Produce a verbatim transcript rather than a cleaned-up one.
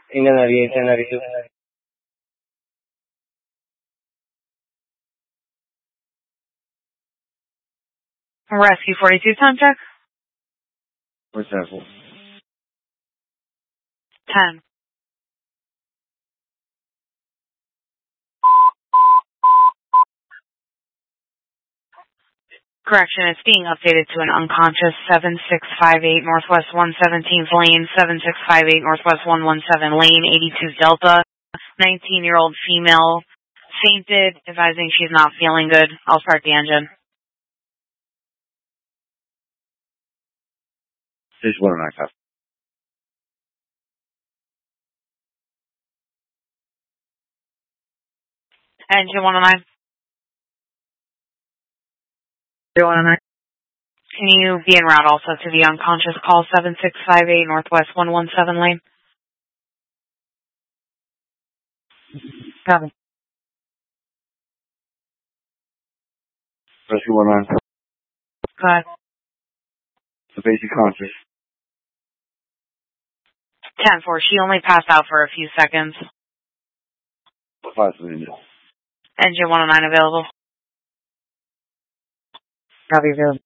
England ninety-eight, ten ninety-two. Rescue forty-two, time check. What's that for? ten. Correction, it's being updated to an unconscious seven six five eight Northwest one seventeenth Lane, seven six five eight Northwest one seventeen Lane, eighty-two Delta, nineteen-year-old female, fainted, advising she's not feeling good. I'll start the engine. Station one oh nine, copy. Engine one oh nine. one oh nine. Can you be en route also to the unconscious call seven six five eight Northwest one seventeen Lane? Copy. Rescue one oh nine. Go ahead. The basic conscious. ten four, she only passed out for a few seconds. Five minutes. Engine one oh nine available. Copy, available.